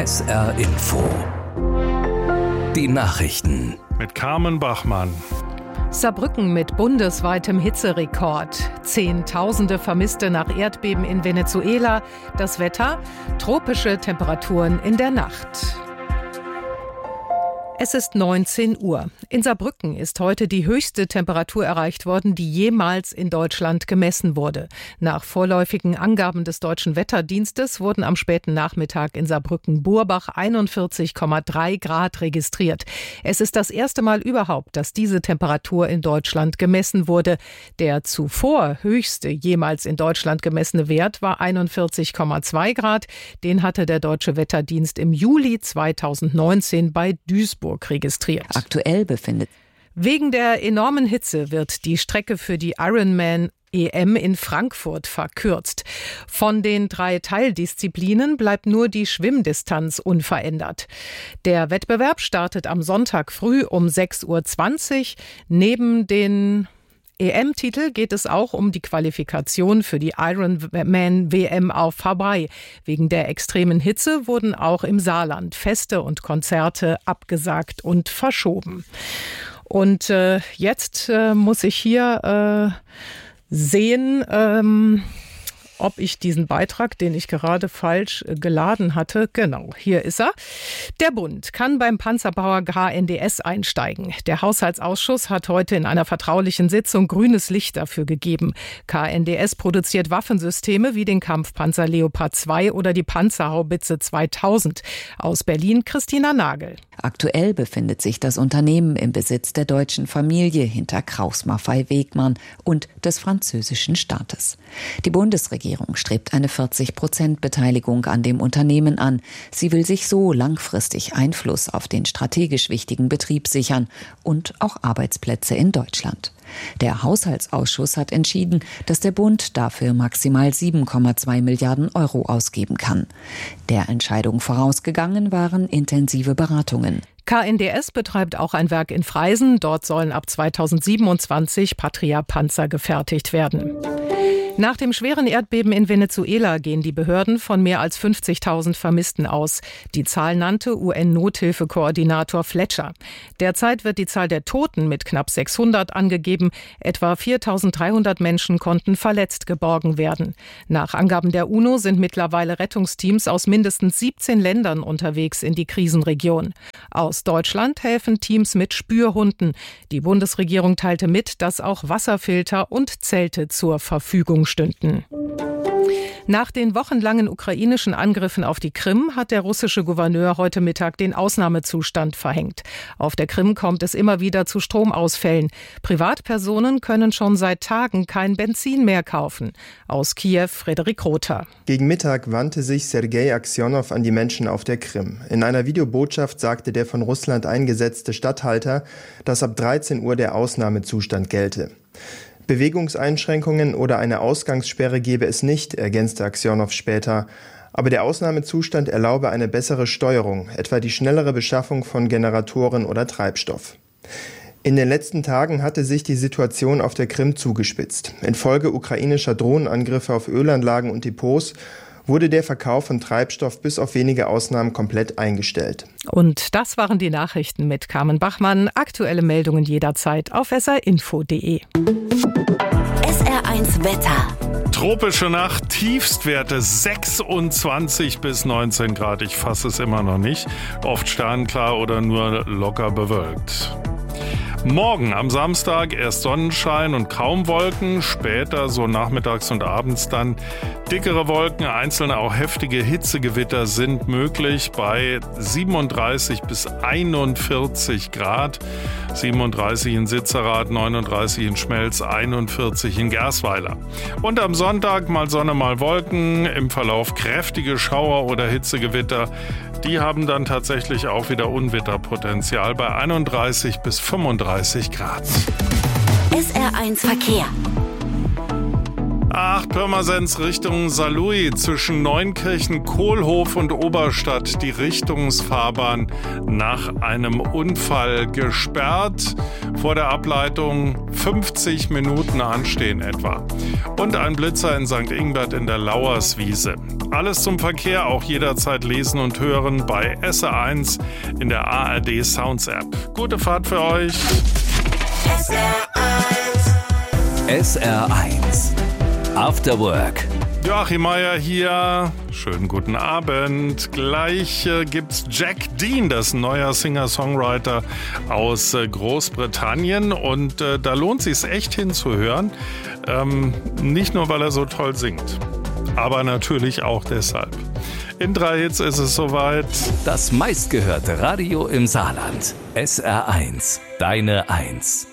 SR Info. Die Nachrichten. Mit Carmen Bachmann. Saarbrücken mit bundesweitem Hitzerekord. Zehntausende Vermisste nach Erdbeben in Venezuela. Das Wetter: tropische Temperaturen in der Nacht. Es ist 19 Uhr. In Saarbrücken ist heute die höchste Temperatur erreicht worden, die jemals in Deutschland gemessen wurde. Nach vorläufigen Angaben des Deutschen Wetterdienstes wurden am späten Nachmittag in Saarbrücken-Burbach 41,3 Grad registriert. Es ist das erste Mal überhaupt, dass diese Temperatur in Deutschland gemessen wurde. Der zuvor höchste jemals in Deutschland gemessene Wert war 41,2 Grad. Den hatte der Deutsche Wetterdienst im Juli 2019 bei Duisburg registriert. Aktuell befindet. Wegen der enormen Hitze wird die Strecke für die Ironman EM in Frankfurt verkürzt. Von den 3 Teildisziplinen bleibt nur die Schwimmdistanz unverändert. Der Wettbewerb startet am Sonntag früh um 6:20 Uhr. Neben den EM-Titel geht es auch um die Qualifikation für die Ironman-WM auf Hawaii. Wegen der extremen Hitze wurden auch im Saarland Feste und Konzerte abgesagt und verschoben. Und jetzt muss ich hier sehen, ob ich diesen Beitrag, den ich gerade falsch geladen hatte, genau, hier ist er. Der Bund kann beim Panzerbauer KNDS einsteigen. Der Haushaltsausschuss hat heute in einer vertraulichen Sitzung grünes Licht dafür gegeben. KNDS produziert Waffensysteme wie den Kampfpanzer Leopard 2 oder die Panzerhaubitze 2000. Aus Berlin Christina Nagel. Aktuell befindet sich das Unternehmen im Besitz der deutschen Familie hinter Krauss Maffei Wegmann und des französischen Staates. Die Bundesregierung strebt eine 40% Beteiligung an dem Unternehmen an. Sie will sich so langfristig Einfluss auf den strategisch wichtigen Betrieb sichern und auch Arbeitsplätze in Deutschland. Der Haushaltsausschuss hat entschieden, dass der Bund dafür maximal 7,2 Milliarden Euro ausgeben kann. Der Entscheidung vorausgegangen waren intensive Beratungen. KNDS betreibt auch ein Werk in Freisen. Dort sollen ab 2027 Patria-Panzer gefertigt werden. Nach dem schweren Erdbeben in Venezuela gehen die Behörden von mehr als 50.000 Vermissten aus. Die Zahl nannte UN-Nothilfekoordinator Fletcher. Derzeit wird die Zahl der Toten mit knapp 600 angegeben. Etwa 4.300 Menschen konnten verletzt geborgen werden. Nach Angaben der UNO sind mittlerweile Rettungsteams aus mindestens 17 Ländern unterwegs in die Krisenregion. Aus Deutschland helfen Teams mit Spürhunden. Die Bundesregierung teilte mit, dass auch Wasserfilter und Zelte zur Verfügung stünden. Nach den wochenlangen ukrainischen Angriffen auf die Krim hat der russische Gouverneur heute Mittag den Ausnahmezustand verhängt. Auf der Krim kommt es immer wieder zu Stromausfällen. Privatpersonen können schon seit Tagen kein Benzin mehr kaufen. Aus Kiew Frederik Rother. Gegen Mittag wandte sich Sergei Aksionow an die Menschen auf der Krim. In einer Videobotschaft sagte der von Russland eingesetzte Statthalter, dass ab 13 Uhr der Ausnahmezustand gelte. Bewegungseinschränkungen oder eine Ausgangssperre gebe es nicht, ergänzte Aksionow später. Aber der Ausnahmezustand erlaube eine bessere Steuerung, etwa die schnellere Beschaffung von Generatoren oder Treibstoff. In den letzten Tagen hatte sich die Situation auf der Krim zugespitzt. Infolge ukrainischer Drohnenangriffe auf Ölanlagen und Depots wurde der Verkauf von Treibstoff bis auf wenige Ausnahmen komplett eingestellt. Und das waren die Nachrichten mit Carmen Bachmann. Aktuelle Meldungen jederzeit auf srinfo.de. SR1 Wetter. Tropische Nacht, Tiefstwerte 26 bis 19 Grad. Ich fasse es immer noch nicht. Oft sternklar oder nur locker bewölkt. Morgen am Samstag erst Sonnenschein und kaum Wolken, später so nachmittags und abends dann dickere Wolken, einzelne auch heftige Hitzegewitter sind möglich bei 37 bis 41 Grad, 37 in Sitzerath, 39 in Schmelz, 41 in Gersweiler. Und am Sonntag mal Sonne, mal Wolken, im Verlauf kräftige Schauer oder Hitzegewitter. Die haben dann tatsächlich auch wieder Unwetterpotenzial bei 31 bis 35 Grad. SR1 Verkehr. Pirmasens Richtung Saarlouis zwischen Neunkirchen, Kohlhof und Oberstadt die Richtungsfahrbahn nach einem Unfall gesperrt. Vor der Ableitung 50 Minuten anstehen etwa. Und ein Blitzer in St. Ingbert in der Lauerswiese. Alles zum Verkehr auch jederzeit lesen und hören bei SR1 in der ARD Sounds App. Gute Fahrt für euch. SR1 After Work. Joachim Meier hier. Schönen guten Abend. Gleich gibt's Jack Dean, das ist ein neuer Singer-Songwriter aus Großbritannien. Und da lohnt sich's echt hinzuhören. Nicht nur, weil er so toll singt, aber natürlich auch deshalb. In 3 Hits ist es soweit. Das meistgehörte Radio im Saarland. SR1, deine 1.